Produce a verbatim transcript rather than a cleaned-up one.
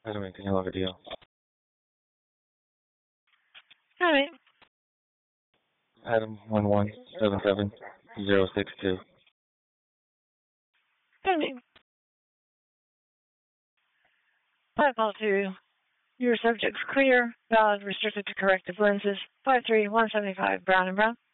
Adam, can you log a deal? All right. Adam, one one seven seven zero six two. Pending. Flight call to your subject's clear, valid, restricted to corrective lenses, five three one seven five Brown and Brown.